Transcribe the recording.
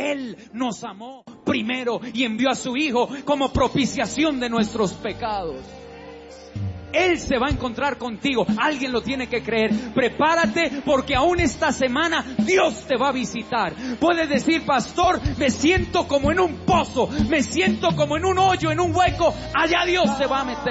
Él nos amó primero y envió a su Hijo como propiciación de nuestros pecados. Él se va a encontrar contigo. Alguien lo tiene que creer. Prepárate, porque aún esta semana Dios te va a visitar. Puedes decir: pastor, me siento como en un pozo, me siento como en un hoyo, en un hueco. Allá Dios se va a meter.